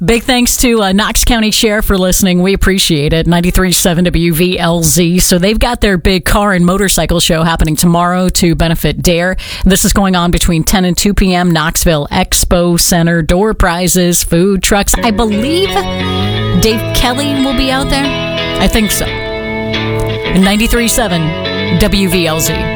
Big thanks to Knox County Sheriff for listening. We appreciate it. 93.7 WVLZ. So they've got their big car and motorcycle show happening tomorrow to benefit DARE. This is going on between 10 and 2 p.m. Knoxville Expo Center. Door prizes, food trucks. I believe Dave Kelly will be out there. I think so. 93.7 WVLZ.